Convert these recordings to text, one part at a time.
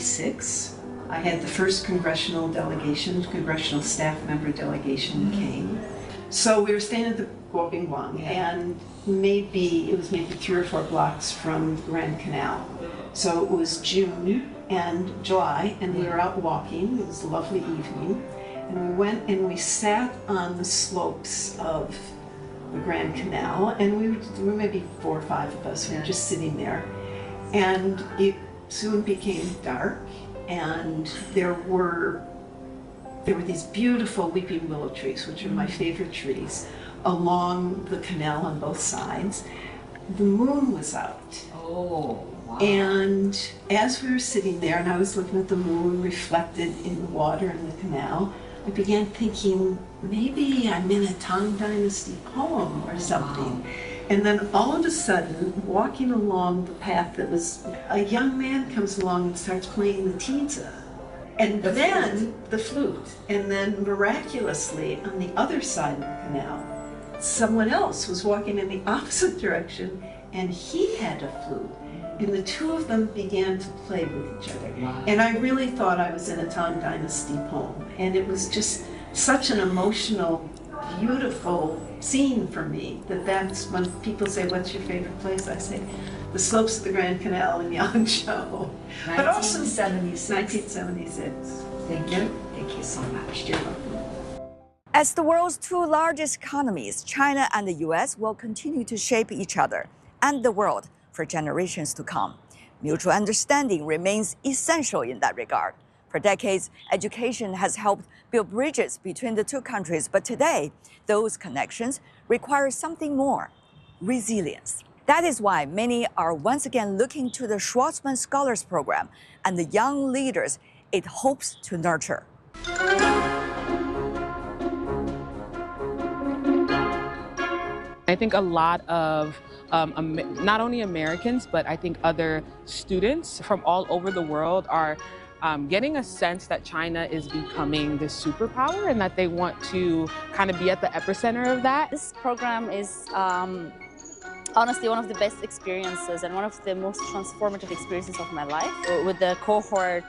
1986. I had the first congressional staff member delegation came. So we were staying at the Guopingguang, and it was maybe 3 or 4 blocks from Grand Canal. So it was June and July, and we were out walking. It was a lovely evening. And we went and we sat on the slopes of the Grand Canal, and there were maybe 4 or 5 of us. We were just sitting there. And it soon became dark, and there were these beautiful weeping willow trees, which are my favorite trees, along the canal on both sides. The moon was out. Oh, wow. And as we were sitting there, and I was looking at the moon reflected in the water in the canal, I began thinking, maybe I'm in a Tang Dynasty poem or something. Wow. And then all of a sudden, walking along the path a young man comes along and starts playing the tizi. And then the flute. And then miraculously, on the other side of the canal, someone else was walking in the opposite direction, and he had a flute. And the two of them began to play with each other. Wow. And I really thought I was in a Tang Dynasty poem. And it was just such an emotional, beautiful scene for me that's when people say, what's your favorite place? I say, the slopes of the Grand Canal in Yangzhou. But also 1976. Thank you. Thank you so much. You're welcome. As the world's 2 largest economies, China and the US will continue to shape each other and the world for generations to come. Mutual understanding remains essential in that regard. For decades, education has helped build bridges between the 2 countries, but today, those connections require something more: resilience. That is why many are once again looking to the Schwarzman Scholars Program and the young leaders it hopes to nurture. I think a lot of not only Americans, but I think other students from all over the world are getting a sense that China is becoming this superpower and that they want to kind of be at the epicenter of that. This program is honestly one of the best experiences and one of the most transformative experiences of my life. With the cohort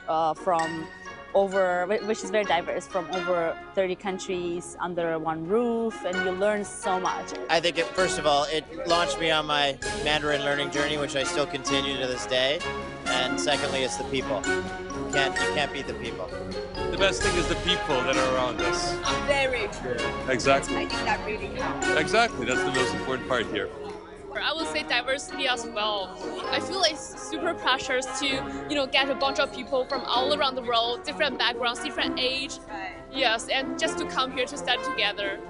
which is very diverse, from over 30 countries under one roof, and you learn so much. I think first of all, it launched me on my Mandarin learning journey, which I still continue to this day. And secondly, it's the people. You can't beat the people. The best thing is the people that are around us. Very true. Exactly. I think that really helps. Exactly, that's the most important part here. I would say diversity as well. I feel like it's super precious to, get a bunch of people from all around the world, different backgrounds, different age. Right. Yes, and just to come here to study together.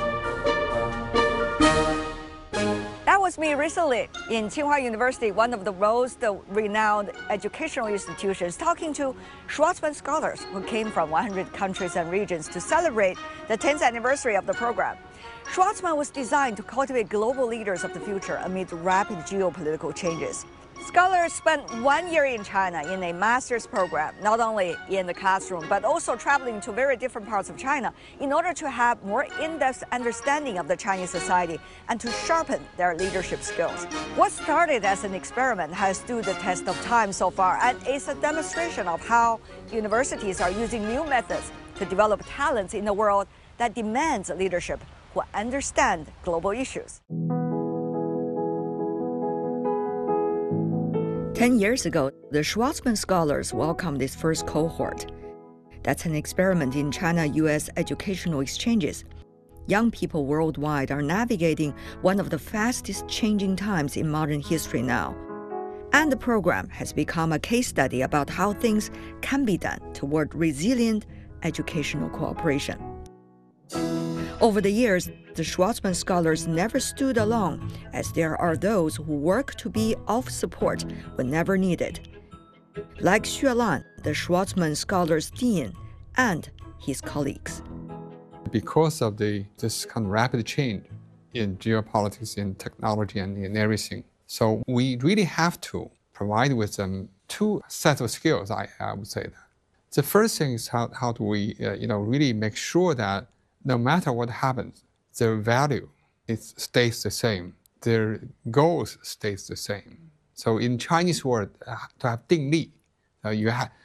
That was me recently in Tsinghua University, one of the most renowned educational institutions, talking to Schwarzman scholars who came from 100 countries and regions to celebrate the 10th anniversary of the program. Schwarzman was designed to cultivate global leaders of the future amid rapid geopolitical changes. Scholars spent 1 year in China in a master's program, not only in the classroom, but also traveling to very different parts of China in order to have more in-depth understanding of the Chinese society and to sharpen their leadership skills. What started as an experiment has stood the test of time so far, and is a demonstration of how universities are using new methods to develop talents in a world that demands leadership who understand global issues. 10 years ago, the Schwarzman scholars welcomed this first cohort. That's an experiment in China-US educational exchanges. Young people worldwide are navigating one of the fastest changing times in modern history now. And the program has become a case study about how things can be done toward resilient educational cooperation. Over the years, the Schwarzman scholars never stood alone, as there are those who work to be of support whenever needed. Like Xue Lan, the Schwarzman scholars dean, and his colleagues. Because of this kind of rapid change in geopolitics, in technology, and in everything, so we really have to provide with them 2 sets of skills, I would say that. The first thing is how do we really make sure that no matter what happens, their value stays the same, their goals stays the same. So in Chinese word, to have 定力,